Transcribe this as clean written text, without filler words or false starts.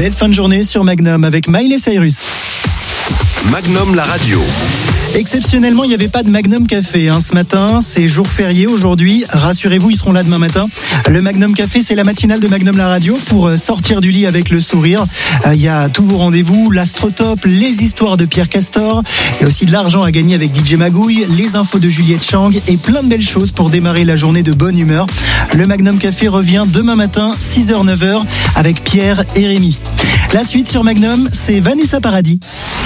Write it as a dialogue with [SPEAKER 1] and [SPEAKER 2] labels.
[SPEAKER 1] Belle fin de journée sur Magnum avec Miley Cyrus.
[SPEAKER 2] Magnum la radio.
[SPEAKER 1] Exceptionnellement, il n'y avait pas de Magnum Café ce matin. C'est jour férié aujourd'hui. Rassurez-vous, ils seront là demain matin. Le Magnum Café, c'est la matinale de Magnum la radio pour sortir du lit avec le sourire. Il y a tous vos rendez-vous, l'Astrotop, les histoires de Pierre Castor. Il y a aussi de l'argent à gagner avec DJ Magouille, les infos de Juliette Chang et plein de belles choses pour démarrer la journée de bonne humeur. Le Magnum Café revient demain matin, 6h-9h, avec Pierre et Rémi. La suite sur Magnum, c'est Vanessa Paradis.